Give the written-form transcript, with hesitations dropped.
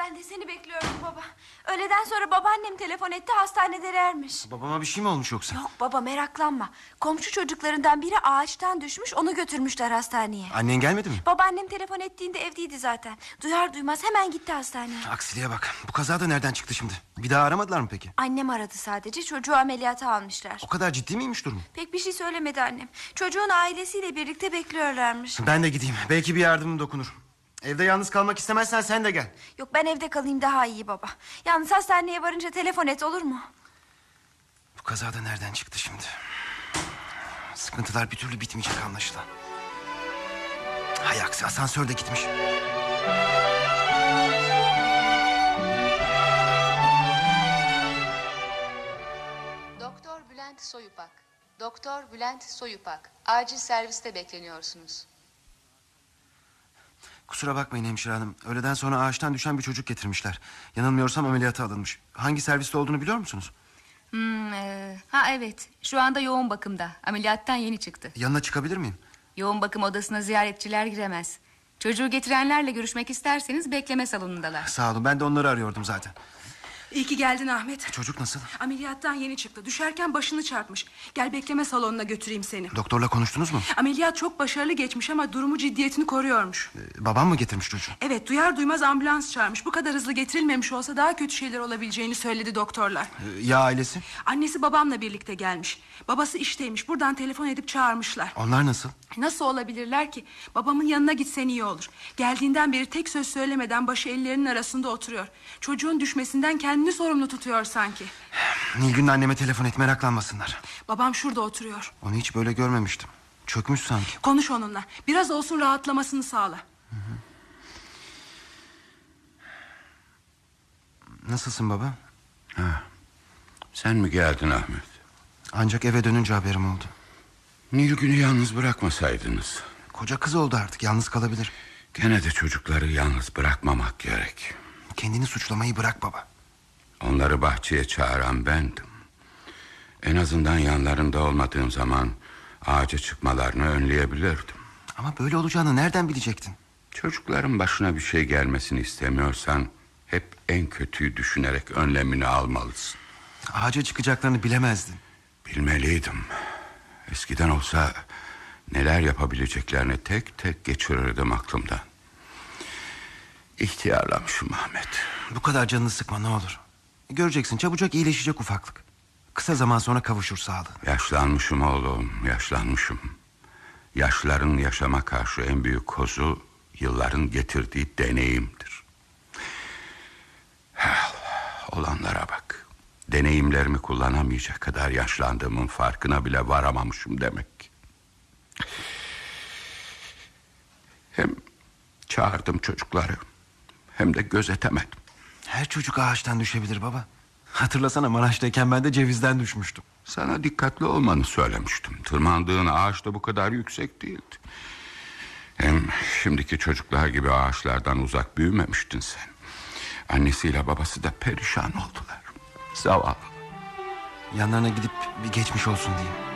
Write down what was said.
Ben de seni bekliyorum baba. Öğleden sonra babaannem telefon etti, hastanedelermiş. Babama bir şey mi olmuş yoksa? Yok baba, meraklanma. Komşu çocuklarından biri ağaçtan düşmüş, onu götürmüşler hastaneye. Annen gelmedi mi? Babaannem telefon ettiğinde evdeydi zaten. Duyar duymaz hemen gitti hastaneye. Aksiliğe bak. Bu kaza da nereden çıktı şimdi? Bir daha aramadılar mı peki? Annem aradı sadece, çocuğu ameliyata almışlar. O kadar ciddi miymiş durum? Pek bir şey söylemedi annem. Çocuğun ailesiyle birlikte bekliyorlarmış. Ben de gideyim. Belki bir yardımım dokunur. Evde yalnız kalmak istemezsen sen de gel. Yok, ben evde kalayım daha iyi baba. Yalnız hastaneye varınca telefon et, olur mu? Bu kaza da nereden çıktı şimdi? Sıkıntılar bir türlü bitmeyecek anlaşılan. Hay aksi, asansör de gitmiş. Doktor Bülent Soyupak. Doktor Bülent Soyupak. Acil serviste bekleniyorsunuz. Kusura bakmayın hemşire hanım. Öğleden sonra ağaçtan düşen bir çocuk getirmişler. Yanılmıyorsam ameliyata alınmış. Hangi serviste olduğunu biliyor musunuz? Evet, şu anda yoğun bakımda. Ameliyattan yeni çıktı. Yanına çıkabilir miyim? Yoğun bakım odasına ziyaretçiler giremez. Çocuğu getirenlerle görüşmek isterseniz bekleme salonundalar. Sağ olun, ben de onları arıyordum zaten. İyi ki geldin Ahmet. Çocuk nasıl? Ameliyattan yeni çıktı. Düşerken başını çarpmış. Gel bekleme salonuna götüreyim seni. Doktorla konuştunuz mu? Ameliyat çok başarılı geçmiş ama durumu ciddiyetini koruyormuş. Babam mı getirmiş çocuğu? Evet, duyar duymaz ambulans çağırmış. Bu kadar hızlı getirilmemiş olsa daha kötü şeyler olabileceğini söyledi doktorlar. Ya ailesi? Annesi babamla birlikte gelmiş. Babası işteymiş. Buradan telefon edip çağırmışlar. Onlar nasıl? Nasıl olabilirler ki? Babamın yanına gitsen iyi olur. Geldiğinden beri tek söz söylemeden başı ellerinin arasında oturuyor. Çocuğun düşmesinden kendini sorumlu tutuyor sanki. Nilgün'le anneme telefon et, meraklanmasınlar. Babam şurada oturuyor. Onu hiç böyle görmemiştim. Çökmüş sanki. Konuş onunla. Biraz olsun rahatlamasını sağla. Nasılsın baba? Sen mi geldin Ahmet? Ancak eve dönünce haberim oldu. Nilgün'ü yalnız bırakmasaydınız. Koca kız oldu artık, yalnız kalabilir. Gene de çocukları yalnız bırakmamak gerek. Kendini suçlamayı bırak baba. Onları bahçeye çağıran bendim. En azından yanlarında olmadığım zaman ağaca çıkmalarını önleyebilirdim. Ama böyle olacağını nereden bilecektin? Çocukların başına bir şey gelmesini istemiyorsan hep en kötüyü düşünerek önlemini almalısın. Ağaca çıkacaklarını bilemezdin. Bilmeliydim. Eskiden olsa neler yapabileceklerini tek tek geçirirdim aklımdan. İhtiyarlamışım Ahmet. Bu kadar canını sıkma ne olur. Göreceksin, çabucak iyileşecek ufaklık. Kısa zaman sonra kavuşur sağlığı. Yaşlanmışım oğlum, yaşlanmışım. Yaşların yaşama karşı en büyük kozu yılların getirdiği deneyimdir. Olanlara bak. Deneyimlerimi kullanamayacak kadar yaşlandığımın farkına bile varamamışım demek. Hem çağırdım çocukları hem de gözetemedim. Her çocuk ağaçtan düşebilir baba. Hatırlasana, Maraş'tayken ben de cevizden düşmüştüm. Sana dikkatli olmanı söylemiştim. Tırmandığın ağaç da bu kadar yüksek değildi. Hem şimdiki çocuklar gibi ağaçlardan uzak büyümemiştin sen. Annesiyle babası da perişan oldular. Zavallı. Yanlarına gidip bir geçmiş olsun diyeyim.